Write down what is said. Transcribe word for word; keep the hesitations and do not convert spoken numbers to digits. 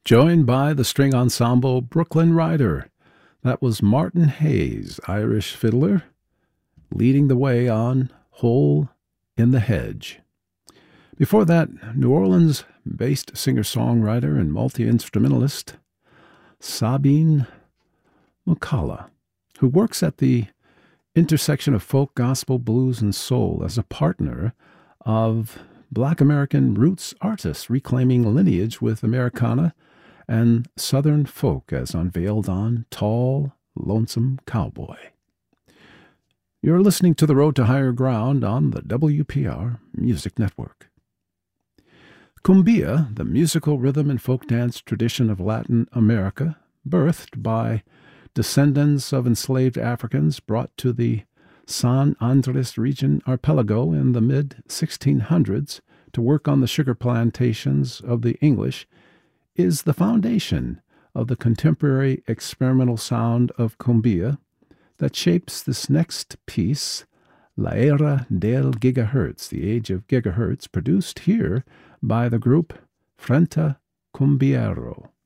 joined by the string ensemble Brooklyn Rider. That was Martin Hayes, Irish fiddler, leading the way on Hole in the Hedge. Before that, New Orleans-based singer-songwriter and multi-instrumentalist Sabine Mukala, who works at the intersection of folk, gospel, blues, and soul as a partner of Black American roots artists reclaiming lineage with Americana and Southern folk as unveiled on Tall, Lonesome Cowboy. You're listening to The Road to Higher Ground on the W P R Music Network. Cumbia, the musical rhythm and folk dance tradition of Latin America, birthed by descendants of enslaved Africans brought to the San Andres region archipelago in the mid sixteen hundreds to work on the sugar plantations of the English, is the foundation of the contemporary experimental sound of cumbia that shapes this next piece, La Era del Gigahertz, the Age of Gigahertz, produced here by the group Frente Cumbiero.